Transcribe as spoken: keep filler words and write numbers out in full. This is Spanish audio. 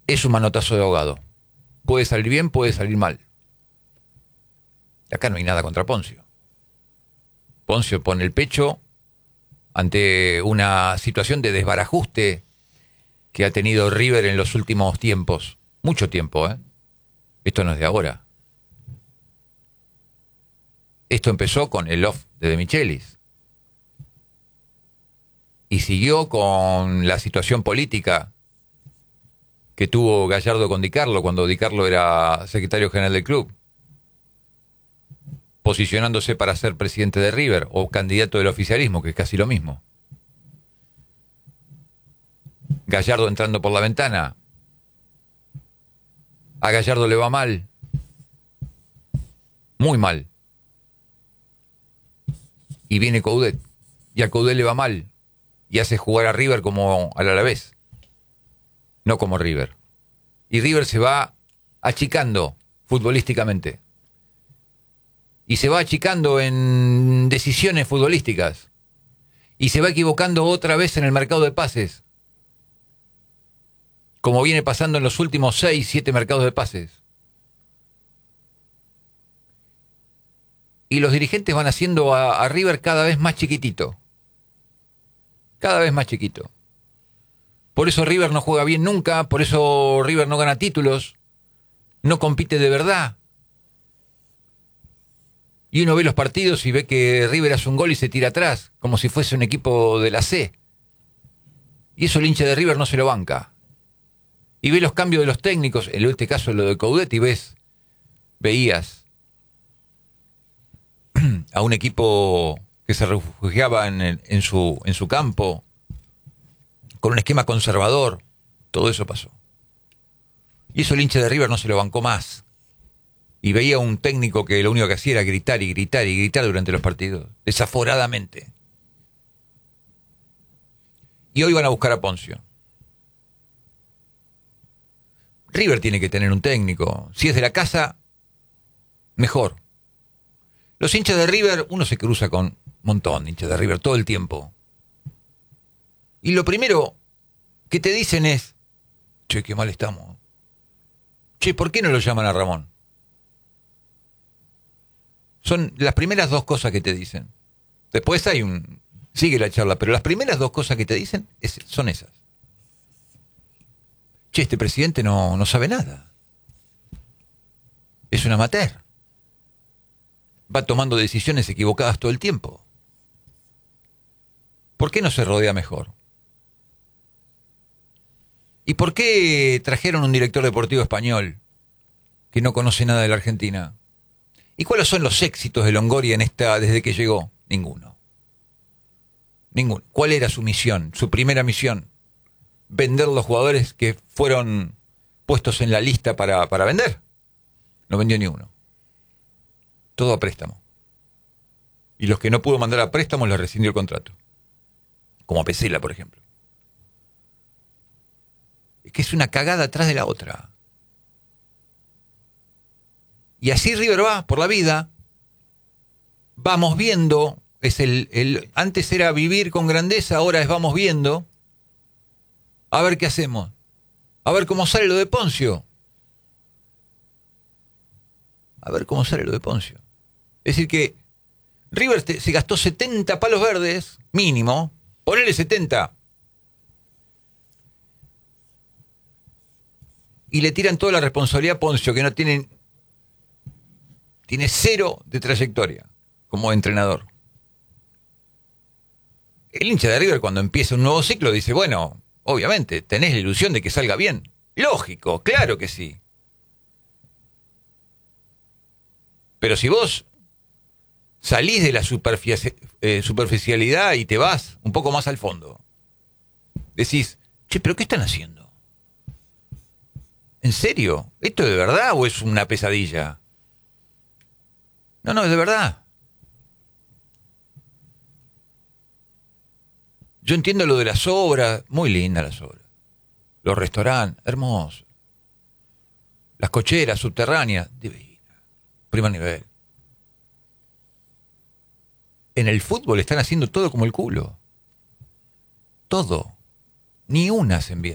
es un manotazo de ahogado. Puede salir bien, puede salir mal. Acá no hay nada contra Poncio. Poncio pone el pecho ante una situación de desbarajuste que ha tenido River en los últimos tiempos. Mucho tiempo, ¿eh? Esto no es de ahora. Esto empezó con el off de De Michelis. Y siguió con la situación política que tuvo Gallardo con Di Carlo cuando Di Carlo era secretario general del club, posicionándose para ser presidente de River o candidato del oficialismo, que es casi lo mismo. Gallardo entrando por la ventana. A Gallardo le va mal. Muy mal. Y viene Coudet. Y a Coudet le va mal. Y hace jugar a River como al Alavés. No como River. Y River se va achicando futbolísticamente. Y se va achicando en decisiones futbolísticas. Y se va equivocando otra vez en el mercado de pases. Como viene pasando en los últimos seis, siete mercados de pases. Y los dirigentes van haciendo a, a River cada vez más chiquitito. Cada vez más chiquito. Por eso River no juega bien nunca, por eso River no gana títulos, no compite de verdad. Y uno ve los partidos y ve que River hace un gol y se tira atrás, como si fuese un equipo de la C. Y eso el hincha de River no se lo banca. Y ve los cambios de los técnicos, en este caso lo de Coudet, y ves, veías a un equipo que se refugiaba en, el, en, su, en su campo, con un esquema conservador. Todo eso pasó. Y eso el hincha de River no se lo bancó más. Y veía un técnico que lo único que hacía era gritar y gritar y gritar durante los partidos, desaforadamente. Y hoy van a buscar a Poncio. River tiene que tener un técnico. Si es de la casa, mejor. Los hinchas de River, uno se cruza con un montón de hinchas de River todo el tiempo. Y lo primero que te dicen es, che, qué mal estamos. Che, ¿por qué no lo llaman a Ramón? Son las primeras dos cosas que te dicen. Después hay un... sigue la charla, pero las primeras dos cosas que te dicen es, son esas. Che, este presidente no, no sabe nada. Es un amateur. Va tomando decisiones equivocadas todo el tiempo. ¿Por qué no se rodea mejor? ¿Y por qué trajeron un director deportivo español que no conoce nada de la Argentina? ¿Y cuáles son los éxitos de Longoria en esta desde que llegó? Ninguno. Ninguno. ¿Cuál era su misión, su primera misión? Vender los jugadores que fueron puestos en la lista para, para vender. No vendió ni uno. Todo a préstamo. Y los que no pudo mandar a préstamo les rescindió el contrato. Como a Pesela, por ejemplo. Es que es una cagada atrás de la otra. Y así River va por la vida. Vamos viendo. Es el, el, antes era vivir con grandeza, ahora es vamos viendo. A ver qué hacemos. A ver cómo sale lo de Poncio. A ver cómo sale lo de Poncio. Es decir que River te, se gastó setenta palos verdes, mínimo. Ponele setenta. Y le tiran toda la responsabilidad a Poncio, que no tiene, tiene cero de trayectoria como entrenador. El hincha de River cuando empieza un nuevo ciclo dice, bueno, obviamente, tenés la ilusión de que salga bien. Lógico, claro que sí. Pero si vos salís de la superfici- eh, superficialidad y te vas un poco más al fondo, decís, che, ¿pero qué están haciendo? ¿En serio? ¿Esto es de verdad o es una pesadilla? No, no, es de verdad. Yo entiendo lo de las obras, muy lindas las obras. Los restaurantes, hermosos. Las cocheras subterráneas, divinas. Primer nivel. En el fútbol están haciendo todo como el culo. Todo. Ni una hacen bien.